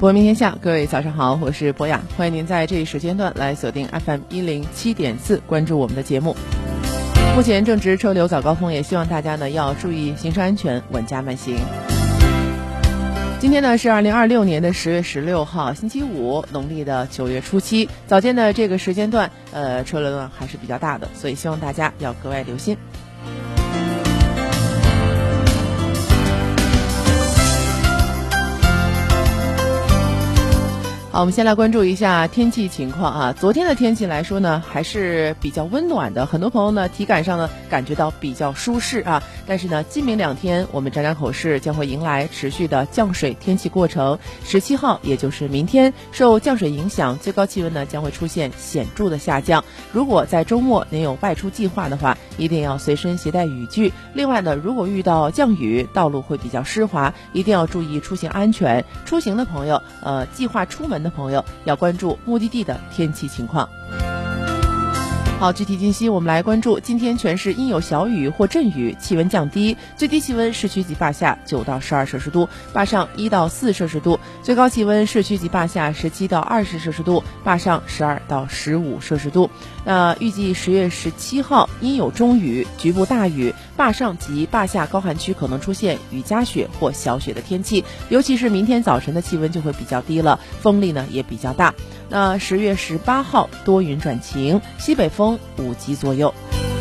博明天下，各位早上好，我是博雅，欢迎您在这一时间段来锁定 FM107.4，关注我们的节目。目前正值车流早高峰，也希望大家呢要注意行车安全，稳驾慢行。今天呢是2026年的10月16号，星期五，农历的9月初7，早间的这个时间段，车流呢还是比较大的，所以希望大家要格外留心。好，我们先来关注一下天气情况啊。昨天的天气来说呢，还是比较温暖的，很多朋友呢体感上呢感觉到比较舒适啊。但是呢，今明两天我们张家口市将会迎来持续的降水天气过程。17号，也就是明天，受降水影响，最高气温呢将会出现显著的下降。如果在周末您有外出计划的话，一定要随身携带雨具。另外呢，如果遇到降雨，道路会比较湿滑，一定要注意出行安全。出行的朋友，计划出门的朋友要关注目的地的天气情况。好，具体信息我们来关注。今天全市阴有小雨或阵雨，气温降低，最低气温市区及坝下9到12摄氏度，坝上1到4摄氏度，最高气温市区及坝下17到20摄氏度，坝上12到15摄氏度。预计10月17号阴有中雨，局部大雨，坝上及坝下高寒区可能出现雨夹雪或小雪的天气，尤其是明天早晨的气温就会比较低了，风力呢也比较大。10月18号多云转晴，西北风5级左右。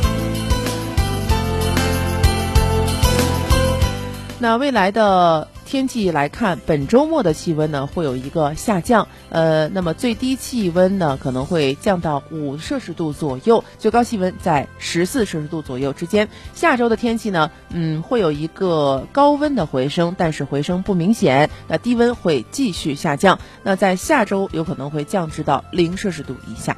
未来的天气来看，本周末的气温呢会有一个下降，那么最低气温呢可能会降到5摄氏度左右，最高气温在14摄氏度左右之间。下周的天气呢，会有一个高温的回升，但是回升不明显，低温会继续下降。在下周有可能会降至到0摄氏度以下。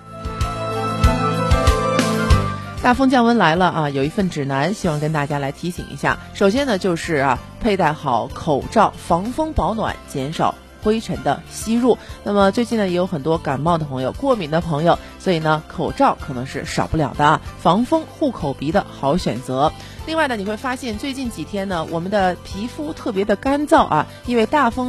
大风降温来了啊！有一份指南，希望跟大家来提醒一下。首先呢，就是佩戴好口罩，防风保暖，减少灰尘的吸入。那么最近呢，也有很多感冒的朋友、过敏的朋友，所以呢，口罩可能是少不了的防风护口鼻的好选择。另外呢，你会发现最近几天呢，我们的皮肤特别的干燥啊，因为大风